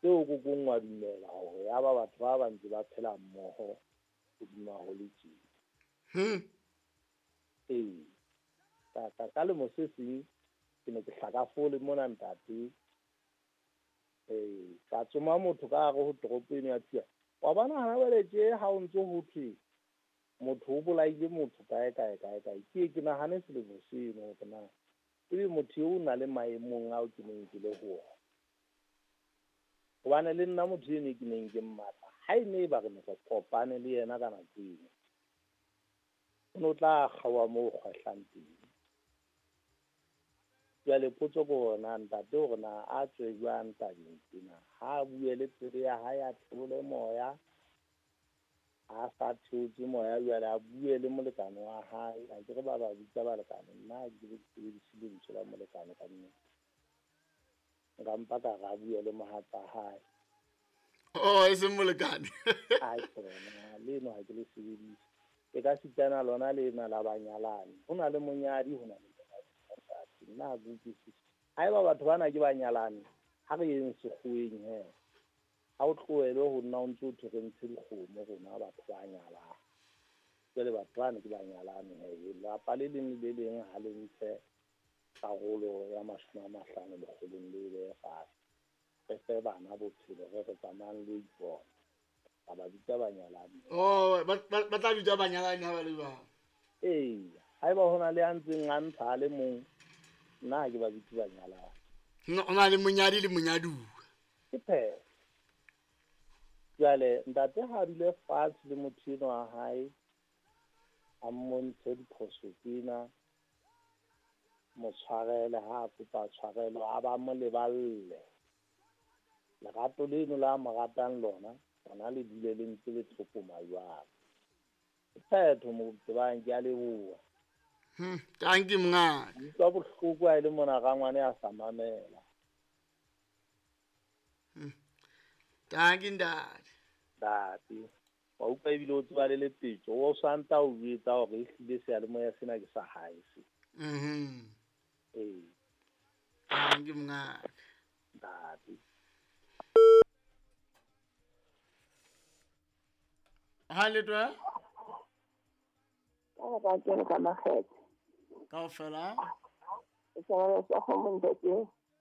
seo go gongwa dumela gore ya ba batho ba bantsi ba phela mmogo go dima go le tšeng. Ee, ka lemo se se ke ne ke hlakafole mona ntate. Ka tsoma motho ka gare go toropong ya Thia. Wa bona hana bale tje ha o ntse ho thwe motho o bolaile motho kae. Ke nagane selemo seno ke na ebe motho yo o na le maemong ao ke neng ke le ho ona. Gobane le nna motho ene ke neng ke mmata ha e ne ba re ne go kopane le yena ka nako eno. O no tla gawa mo kgwahlang teng. Jwale potso ko gona ntate gore na a tswe jwang tabeng tsena ha a bue le pere ya hae a theole moya a sa theotse moya jwale a bue le molekane wa hae a ke re ba bitsa balekane nna ke le sebedisile ntho la molekane ka nnete nka mpa ka ga bue le mohatsa hae e se molekane a tsona le no ha ke le sebedise ke ka sitana lona le na la banyalane ho na le monyadi ho na le nna butsisi ha eba batho bana ke banyalane ha re yeng sekgoeng he ha o tloele ho nna o ntse o thorentse dikgomo rona batho ba nyalang jwale batho bana ke banyalane he lapa le leng le leng ha le ntshe karolo ya 50 lekgolong le le fatshe re fe bana bophelo re tsamayang le ipona ba ba bitsa banyalane ba tla bitsa banyalane ha ba le jwang ha eba hona le a ntseng a ntsha le mong nna ke ba bitse banyalane o na le monyadi le monyaduwa ke phe jwale ntate ha dile fatshe le motho eno wa hae a mmontshe diphoso tsena mo tshwarele ha a kopa tshwarelo a ba mo leballe lerato leno la mo ratang lona le dile le ntse le thokoma jwang phetho mo tsebang ke a leboha tanki mngaka utlwa bohloko a ile mona ga ngwane a sa mamela tanki ndati wa utlwa ebile o tseba le lepetso o santa o etsa hore e hlile seyalemoya sena ke sa hae se tanki mngaka ndati ha letwa ba ke ka makgethe kaofela sa go monte ke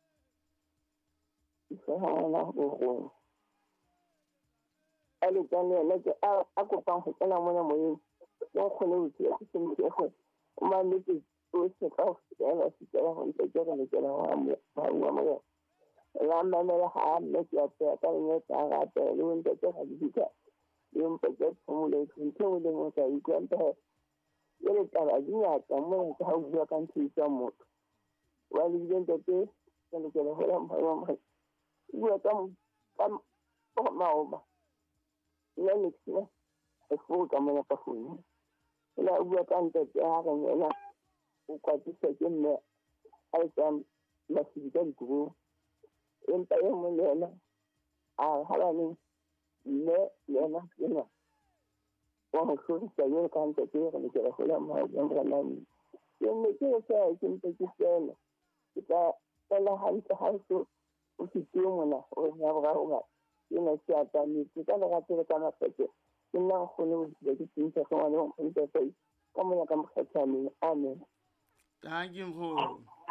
se ha na go ale tsane le ke a kopang go tsena mona moyeng yo khone o tse se ntse go o ma le ke o se ka o se la se tsela go ntse ke le tsela wa mo la mamela ha le ke a tsaya ka nne tsa ga te le ntse ke ga di ka yo mpe ke tsomole ke ntse o le mo tsa ikwanta le taba di ngata mo ke ha o bua ka ntse mo wa le dintse ke le ke le hola mo bua ka maoba le nixne e fu ka mo ka fu la bua ka ntse ya ga nela o kwa tse ke mme ai tsam la se di go empa e mo lena a hala ni le lena lena wa ho se yo ka ntse ke re ke hola mo ya ngwana ni yo me ke se ke ntse ke tsena ka la hantle ha so o fitile mona o ya bra o ga ina se ata ni ke ka ga tsere ka mafete nna go ne o di ke tsintse go ngwana o ntse ka mo ya ka mokgethane amen tanki mkhulu